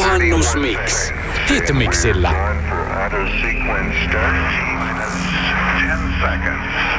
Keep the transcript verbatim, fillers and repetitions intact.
Juhannusmix. Hitmixillä. Auto sequence start. T minus ten seconds.